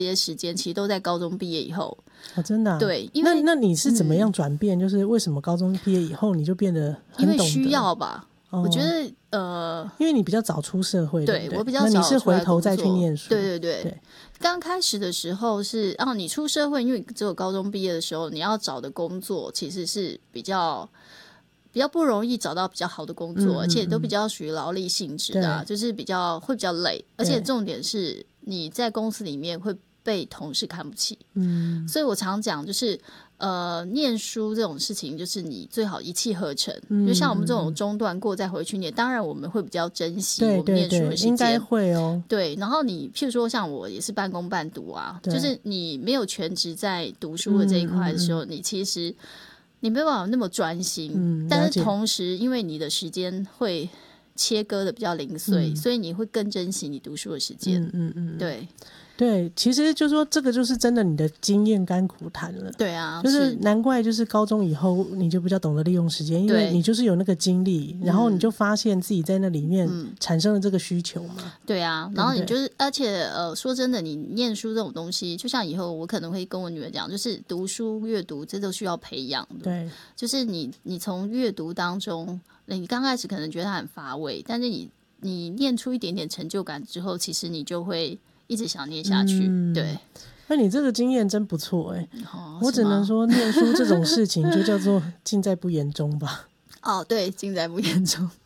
些时间其实都在高中毕业以后。 真的对，因为那你是怎么样转变，就是为什么高中毕业以后你就变得很懂得？ 因为需要吧。我觉得因为你比较早出社会， 对， 对不对？ 我比较早那你是回头再去念书。 对，刚开始的时候是你出社会，因为只有高中毕业的时候，你要找的工作其实是比较不容易找到比较好的工作，而且都比较属于劳力性质的，就是会比较累，而且重点是你在公司里面会被同事看不起。所以我常讲就是念书这种事情就是你最好一气呵成。就像我们这种中断过再回去念，当然我们会比较珍惜我们念书的时间， 应该会哦。 对，然后你譬如说像我也是半工半读啊，就是你没有全职在读书的这一块的时候，你其实你没有办法那么专心。但是同时因为你的时间会切割的比较零碎，所以你会更珍惜你读书的时间。对， 其实就说这个就是真的你的经验甘苦谈了。 对啊， 就是难怪就是高中以后你就比较懂得利用时间，因为你就是有那个经历，然后你就发现自己在那里面产生了这个需求嘛。 对啊，然后你就是而且说真的，你念书这种东西，就像以后我可能会跟我女儿讲，就是读书阅读这都需要培养的。 对， 就是你从阅读当中，你刚开始可能觉得它很乏味，但是你念出一点点成就感之后，其实你就会一直想念下去。对， 那你这个经验真不错我只能说念书这种事情就叫做尽在不言中吧。 对，尽在不言中。